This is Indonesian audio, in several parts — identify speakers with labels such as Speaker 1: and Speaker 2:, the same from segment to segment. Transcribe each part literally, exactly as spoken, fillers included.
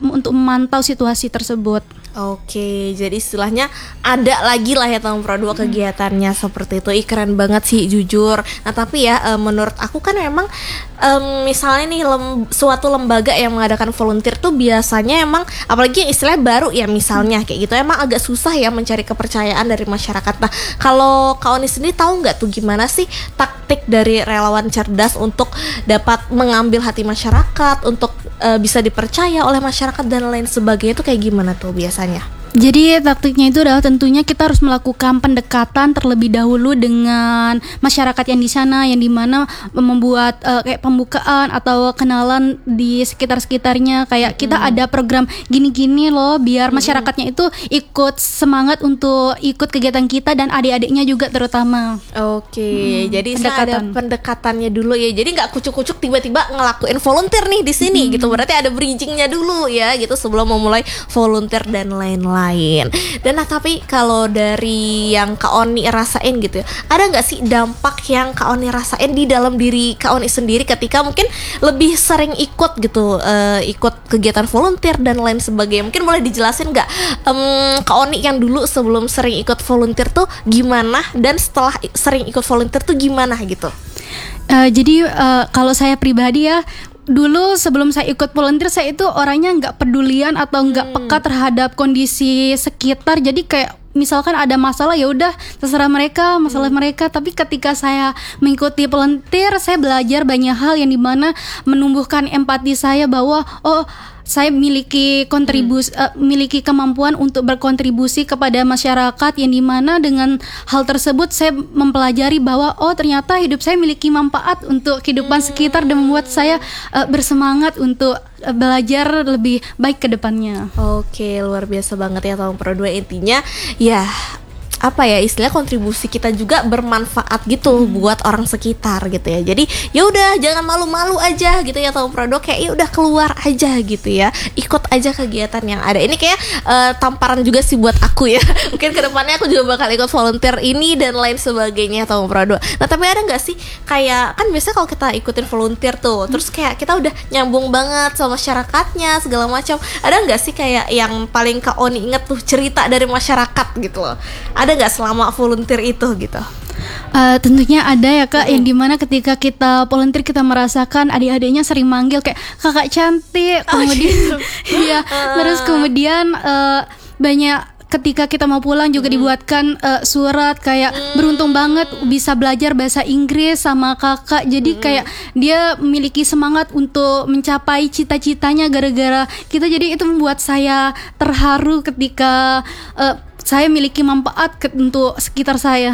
Speaker 1: untuk memantau situasi tersebut.
Speaker 2: Oke, jadi istilahnya ada lagi lah ya tahun Pro dua kegiatannya seperti itu. Ih, keren banget sih jujur. Nah tapi ya e, menurut aku kan memang e, misalnya nih lem, suatu lembaga yang mengadakan volunteer tuh biasanya emang, apalagi yang istilahnya baru ya misalnya kayak gitu, emang agak susah ya mencari kepercayaan dari masyarakat. Nah kalau Kak Oni sendiri tahu nggak tuh gimana sih taktik dari relawan cerdas untuk dapat mengambil hati masyarakat, untuk e, bisa dipercaya oleh masyarakat dan lain sebagainya, itu kayak gimana tuh biasanya?
Speaker 1: Jadi taktiknya itu adalah tentunya kita harus melakukan pendekatan terlebih dahulu dengan masyarakat yang di sana, yang dimana membuat uh, kayak pembukaan atau kenalan di sekitar-sekitarnya, kayak kita hmm. ada program gini-gini loh, biar hmm. masyarakatnya itu ikut semangat untuk ikut kegiatan kita dan adik-adiknya juga terutama.
Speaker 2: Oke, hmm, jadi
Speaker 1: pendekatan.
Speaker 2: ada pendekatannya dulu ya. Jadi nggak kucuk-kucuk tiba-tiba ngelakuin volunteer nih di sini hmm. gitu. Berarti ada bridgingnya dulu ya gitu sebelum memulai volunteer dan lain-lain. lain. Dan nah tapi kalau dari yang Kak Oni rasain gitu ya, ada nggak sih dampak yang Kak Oni rasain di dalam diri Kak Oni sendiri ketika mungkin lebih sering ikut gitu, uh, ikut kegiatan volunteer dan lain sebagainya? Mungkin boleh dijelasin nggak um, Kak Oni yang dulu sebelum sering ikut volunteer tuh gimana, dan setelah sering ikut volunteer tuh gimana gitu?
Speaker 1: Uh, jadi uh, kalau saya pribadi ya, dulu sebelum saya ikut volunteer, saya itu orangnya nggak pedulian atau nggak hmm. peka terhadap kondisi sekitar. Jadi kayak misalkan ada masalah ya udah terserah mereka, masalah hmm. mereka. Tapi ketika saya mengikuti volunteer, saya belajar banyak hal yang dimana menumbuhkan empati saya bahwa oh saya miliki kontribusi, hmm. uh, miliki kemampuan untuk berkontribusi kepada masyarakat, yang dimana dengan hal tersebut saya mempelajari bahwa oh ternyata hidup saya memiliki manfaat untuk kehidupan hmm. sekitar, dan membuat saya uh, bersemangat untuk uh, belajar lebih baik ke depannya.
Speaker 2: Oke, luar biasa banget ya tahun Pro dua. Intinya ya apa ya, istilah kontribusi kita juga bermanfaat gitu hmm. buat orang sekitar gitu ya. Jadi ya udah jangan malu-malu aja gitu ya tahun Pro dua, kayak ya udah keluar aja gitu ya, ikut aja kegiatan yang ada. Ini kayak uh, tamparan juga sih buat aku ya. Mungkin kedepannya aku juga bakal ikut volunteer ini dan lain sebagainya tahun Pro dua. Nah tapi ada nggak sih kayak, kan biasanya kalau kita ikutin volunteer tuh, terus kayak kita udah nyambung banget sama masyarakatnya segala macam. Ada nggak sih kayak yang paling Kak Oni inget tuh cerita dari masyarakat gitu loh? Ada nggak selama volunteer itu gitu?
Speaker 1: Uh, tentunya ada ya Kak, hmm. yang dimana ketika kita volunteer kita merasakan adik-adiknya sering manggil kayak kakak cantik, kemudian oh, gitu. Iya, uh. terus kemudian uh, banyak ketika kita mau pulang juga hmm. dibuatkan uh, surat kayak hmm. beruntung banget bisa belajar bahasa Inggris sama kakak. Jadi hmm. kayak dia memiliki semangat untuk mencapai cita-citanya gara-gara kita. Jadi itu membuat saya terharu ketika uh, saya memiliki manfaat ke, untuk sekitar saya.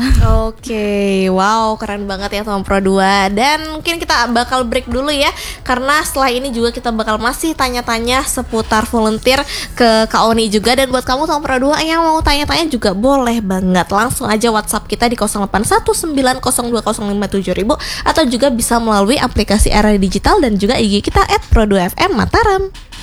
Speaker 2: Oke, wow, keren banget ya tahun Pro dua. Dan mungkin kita bakal break dulu ya, karena setelah ini juga kita bakal masih tanya-tanya seputar volunteer ke Kak Oni juga. Dan buat kamu tahun Pro dua yang mau tanya-tanya juga boleh banget, langsung aja WhatsApp kita di nol delapan satu sembilan nol dua nol lima tujuh nol nol, atau juga bisa melalui aplikasi Era Digital dan juga I G kita et pro dua F M Mataram.